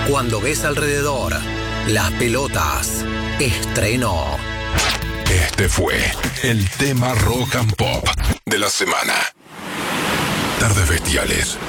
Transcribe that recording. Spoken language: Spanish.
Cuando ves alrededor las pelotas, estreno. Este fue el tema rock and pop de la semana. Tardes Bestiales.